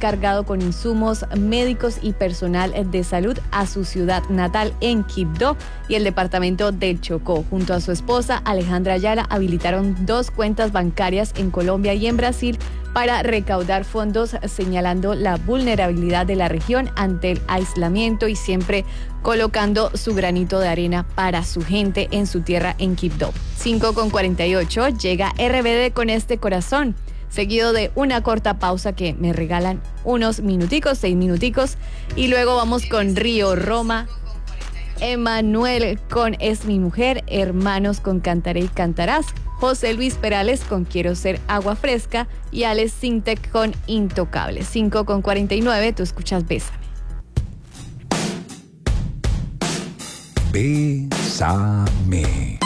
cargado con insumos médicos y personal de salud a su ciudad natal en Quibdó y el departamento del Chocó. Junto a su esposa Alejandra Ayala habilitaron 2 cuentas bancarias en Colombia y en Brasil para recaudar fondos, señalando la vulnerabilidad de la región ante el aislamiento y siempre colocando su granito de arena para su gente en su tierra en Quibdó. 5:48 llega RBD con este corazón, seguido de una corta pausa que me regalan unos minuticos, 6 minuticos, y luego vamos con Río Roma, Emanuel con Es mi mujer, Hermanos con Cantaré y Cantarás, José Luis Perales con Quiero ser agua fresca y Alex Sintek con Intocable. 5:49, tú escuchas Bésame. Bésame.